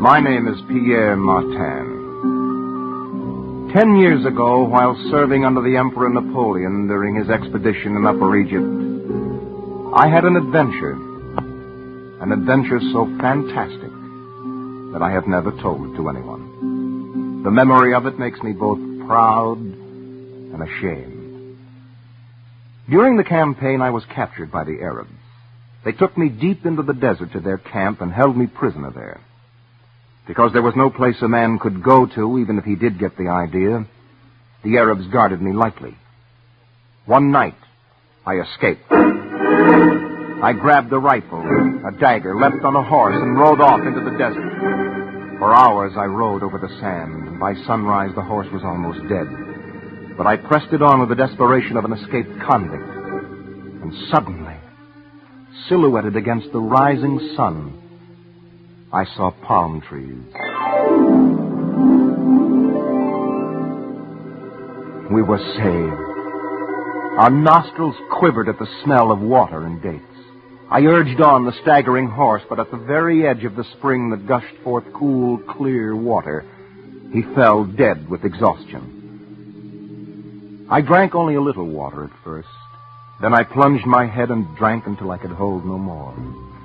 My name is Pierre Martin. 10 years ago, while serving under the Emperor Napoleon during his expedition in Upper Egypt, I had an adventure so fantastic that I have never told it to anyone. The memory of it makes me both proud and ashamed. During the campaign, I was captured by the Arabs. They took me deep into the desert to their camp and held me prisoner there. Because there was no place a man could go to, even if he did get the idea, the Arabs guarded me lightly. One night, I escaped. I grabbed a rifle, a dagger, leapt on a horse, and rode off into the desert. For hours I rode over the sand, and by sunrise the horse was almost dead. But I pressed it on with the desperation of an escaped convict. And suddenly, silhouetted against the rising sun, I saw palm trees. We were saved. Our nostrils quivered at the smell of water and dates. I urged on the staggering horse, but at the very edge of the spring that gushed forth cool, clear water, he fell dead with exhaustion. I drank only a little water at first. Then I plunged my head and drank until I could hold no more.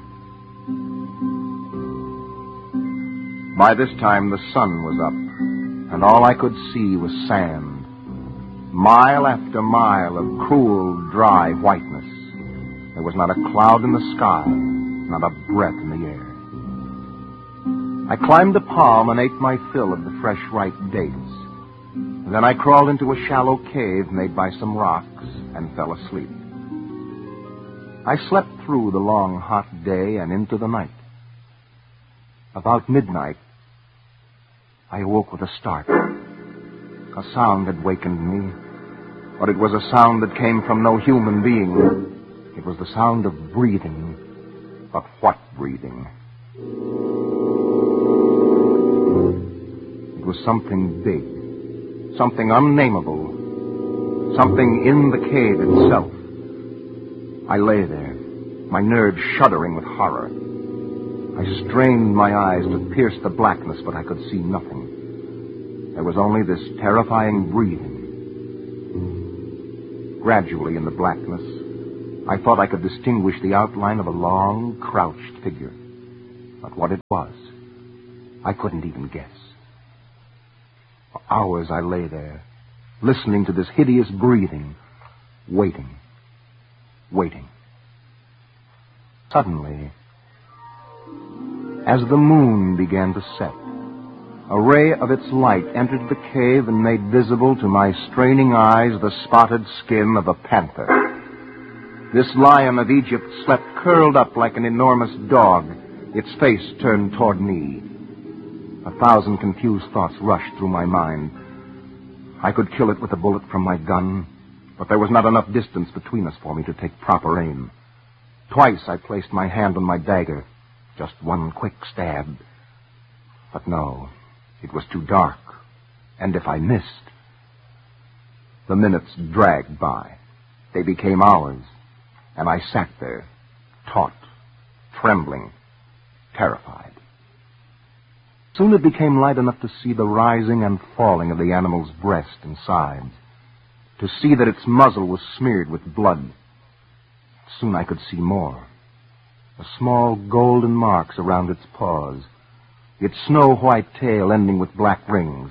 By this time, the sun was up, and all I could see was sand. Mile after mile of cruel, dry whiteness. There was not a cloud in the sky, not a breath in the air. I climbed a palm and ate my fill of the fresh, ripe dates. And then I crawled into a shallow cave made by some rocks and fell asleep. I slept through the long, hot day and into the night. About midnight, I awoke with a start. A sound had wakened me, but it was a sound that came from no human being. It was the sound of breathing. But what breathing? It was something big, something unnameable, something in the cave itself. I lay there, my nerves shuddering with horror. I strained my eyes to pierce the blackness, but I could see nothing. There was only this terrifying breathing. Gradually, in the blackness, I thought I could distinguish the outline of a long, crouched figure. But what it was, I couldn't even guess. For hours I lay there, listening to this hideous breathing, waiting. Suddenly, as the moon began to set, a ray of its light entered the cave and made visible to my straining eyes the spotted skin of a panther. This lion of Egypt slept curled up like an enormous dog, its face turned toward me. 1,000 confused thoughts rushed through my mind. I could kill it with a bullet from my gun, but there was not enough distance between us for me to take proper aim. Twice I placed my hand on my dagger, just one quick stab. But no, it was too dark, and if I missed... The minutes dragged by. They became hours, and I sat there, taut, trembling, terrified. Soon it became light enough to see the rising and falling of the animal's breast and sides, to see that its muzzle was smeared with blood. Soon I could see more. The small golden marks around its paws, its snow-white tail ending with black rings.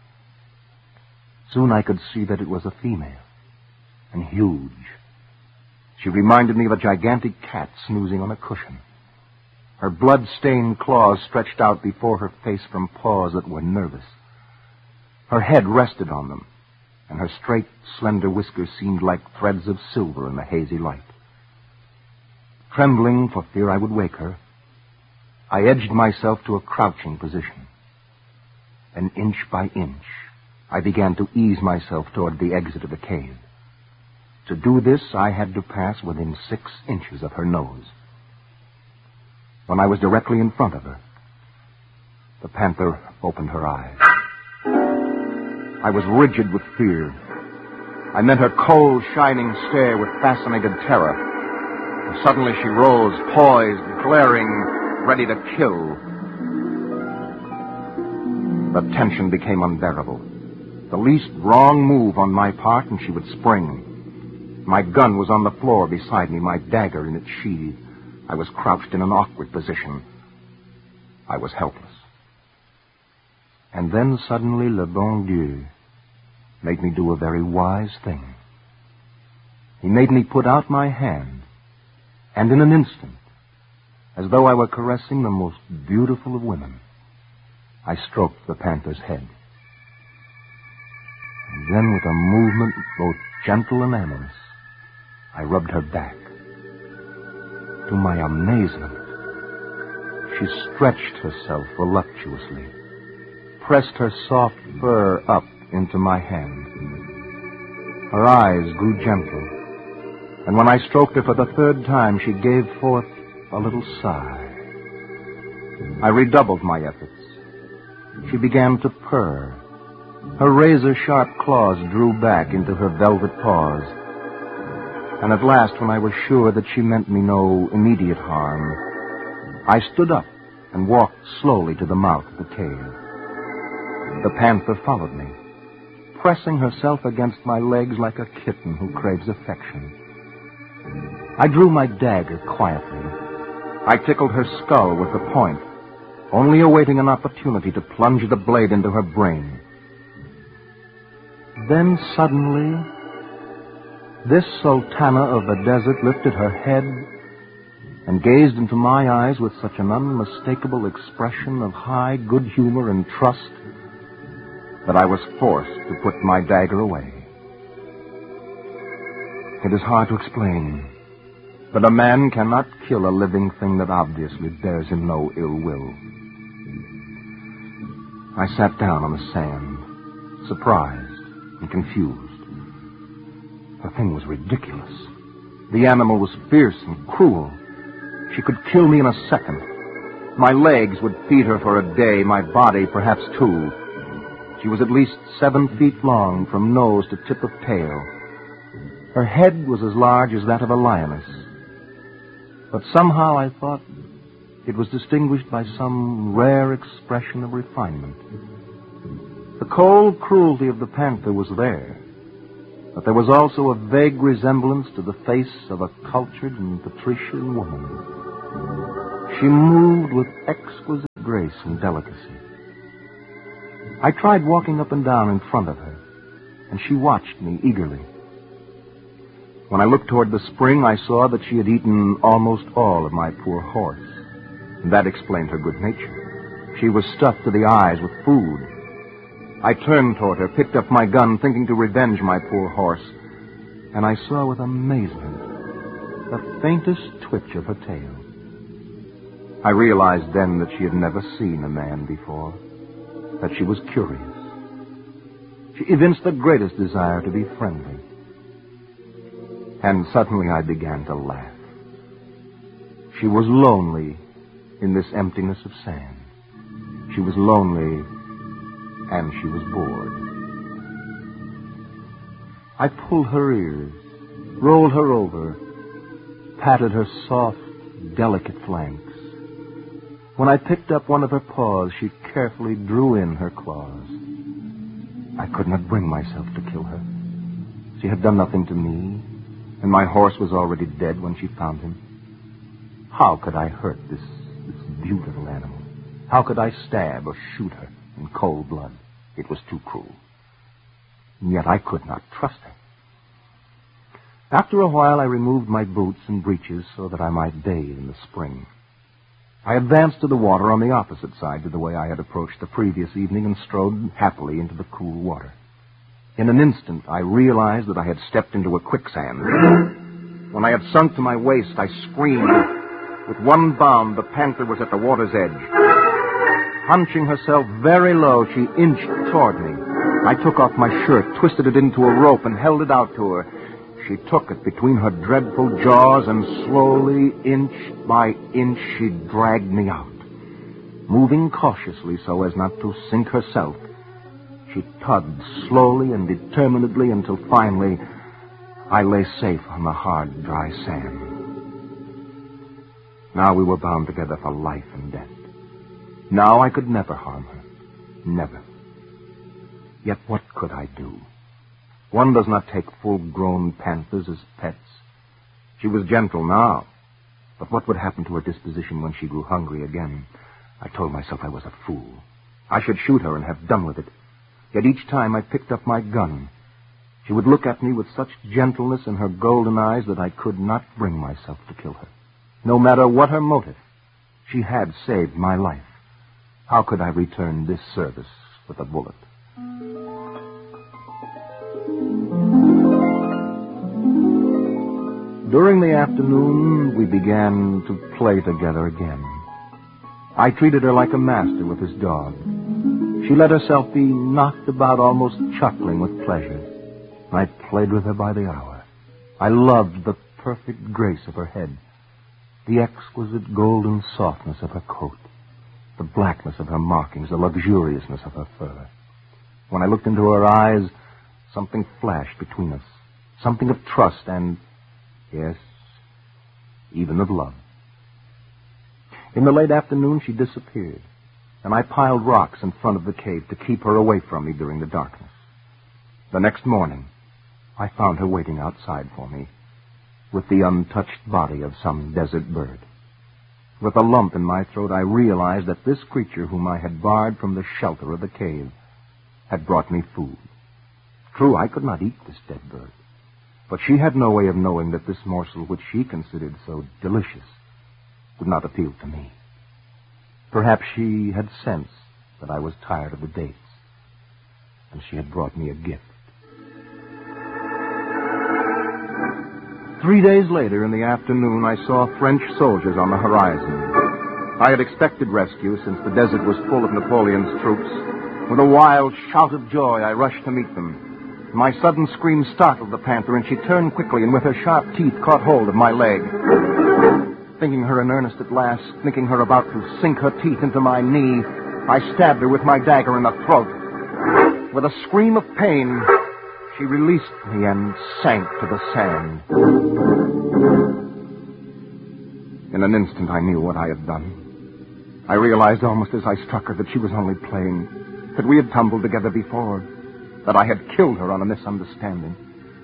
Soon I could see that it was a female, and huge. She reminded me of a gigantic cat snoozing on a cushion. Her blood-stained claws stretched out before her face from paws that were nervous. Her head rested on them, and her straight, slender whiskers seemed like threads of silver in the hazy light. Trembling for fear I would wake her, I edged myself to a crouching position. And inch by inch, I began to ease myself toward the exit of the cave. To do this, I had to pass within 6 inches of her nose. When I was directly in front of her, the panther opened her eyes. I was rigid with fear. I met her cold, shining stare with fascinated terror. And suddenly she rose, poised, glaring, ready to kill. The tension became unbearable. The least wrong move on my part and she would spring. My gun was on the floor beside me, my dagger in its sheath. I was crouched in an awkward position. I was helpless. And then suddenly le bon Dieu made me do a very wise thing. He made me put out my hand, and in an instant, as though I were caressing the most beautiful of women, I stroked the panther's head. And then with a movement both gentle and amorous, I rubbed her back. To my amazement, she stretched herself voluptuously, pressed her soft fur up into my hand. Her eyes grew gentle, and when I stroked her for the third time, she gave forth a little sigh. I redoubled my efforts. She began to purr. Her razor-sharp claws drew back into her velvet paws. And at last, when I was sure that she meant me no immediate harm, I stood up and walked slowly to the mouth of the cave. The panther followed me, pressing herself against my legs like a kitten who craves affection. I drew my dagger quietly. I tickled her skull with the point, only awaiting an opportunity to plunge the blade into her brain. Then suddenly, this sultana of the desert lifted her head and gazed into my eyes with such an unmistakable expression of high good humor and trust that I was forced to put my dagger away. It is hard to explain, but a man cannot kill a living thing that obviously bears him no ill will. I sat down on the sand, surprised and confused. The thing was ridiculous. The animal was fierce and cruel. She could kill me in a second. My legs would feed her for a day, my body perhaps 2. She was at least 7 feet long from nose to tip of tail. Her head was as large as that of a lioness. But somehow I thought it was distinguished by some rare expression of refinement. The cold cruelty of the panther was there, but there was also a vague resemblance to the face of a cultured and patrician woman. She moved with exquisite grace and delicacy. I tried walking up and down in front of her, and she watched me eagerly. When I looked toward the spring, I saw that she had eaten almost all of my poor horse, and that explained her good nature. She was stuffed to the eyes with food. I turned toward her, picked up my gun, thinking to revenge my poor horse, and I saw with amazement the faintest twitch of her tail. I realized then that she had never seen a man before, that she was curious. She evinced the greatest desire to be friendly. And suddenly I began to laugh. She was lonely in this emptiness of sand. She was lonely, and she was bored. I pulled her ears, rolled her over, patted her soft, delicate flanks. When I picked up one of her paws, she carefully drew in her claws. I could not bring myself to kill her. She had done nothing to me, and my horse was already dead when she found him. How could I hurt this beautiful animal? How could I stab or shoot her in cold blood? It was too cruel. And yet I could not trust her. After a while, I removed my boots and breeches so that I might bathe in the spring. I advanced to the water on the opposite side to the way I had approached the previous evening and strode happily into the cool water. In an instant, I realized that I had stepped into a quicksand. When I had sunk to my waist, I screamed. With one bound, the panther was at the water's edge. Hunching herself very low, she inched toward me. I took off my shirt, twisted it into a rope, and held it out to her. She took it between her dreadful jaws, and slowly, inch by inch, she dragged me out. Moving cautiously so as not to sink herself, she tugged slowly and determinedly until finally I lay safe on the hard, dry sand. Now we were bound together for life and death. Now I could never harm her. Never. Yet what could I do? One does not take full-grown panthers as pets. She was gentle now, but what would happen to her disposition when she grew hungry again? I told myself I was a fool. I should shoot her and have done with it. Yet each time I picked up my gun, she would look at me with such gentleness in her golden eyes that I could not bring myself to kill her. No matter what her motive, she had saved my life. How could I return this service with a bullet? During the afternoon, we began to play together again. I treated her like a master with his dog. She let herself be knocked about, almost chuckling with pleasure. I played with her by the hour. I loved the perfect grace of her head, the exquisite golden softness of her coat, the blackness of her markings, the luxuriousness of her fur. When I looked into her eyes, something flashed between us, something of trust and, yes, even of love. In the late afternoon, she disappeared, and I piled rocks in front of the cave to keep her away from me during the darkness. The next morning, I found her waiting outside for me, with the untouched body of some desert bird. With a lump in my throat, I realized that this creature whom I had barred from the shelter of the cave had brought me food. True, I could not eat this dead bird, but she had no way of knowing that this morsel, which she considered so delicious, would not appeal to me. Perhaps she had sensed that I was tired of the dates, and she had brought me a gift. 3 days later, in the afternoon, I saw French soldiers on the horizon. I had expected rescue, since the desert was full of Napoleon's troops. With a wild shout of joy, I rushed to meet them. My sudden scream startled the panther, and she turned quickly and with her sharp teeth caught hold of my leg. Thinking her in earnest at last, thinking her about to sink her teeth into my knee, I stabbed her with my dagger in the throat. With a scream of pain, she released me and sank to the sand. In an instant, I knew what I had done. I realized almost as I struck her that she was only playing, that we had tumbled together before, that I had killed her on a misunderstanding.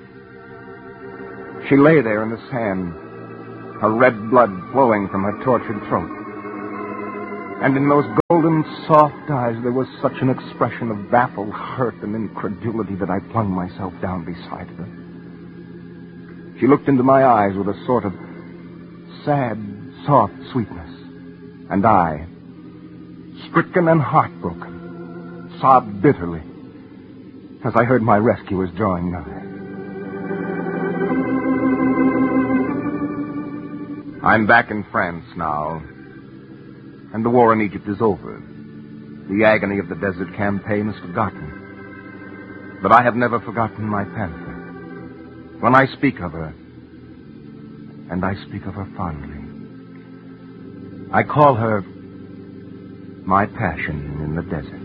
She lay there in the sand, her red blood flowing from her tortured throat. And in those golden, soft eyes, there was such an expression of baffled hurt and incredulity that I flung myself down beside her. She looked into my eyes with a sort of sad, soft sweetness. And I, stricken and heartbroken, sobbed bitterly as I heard my rescuers drawing nigh. I'm back in France now, and the war in Egypt is over. The agony of the desert campaign is forgotten. But I have never forgotten my panther. When I speak of her, and I speak of her fondly, I call her my passion in the desert.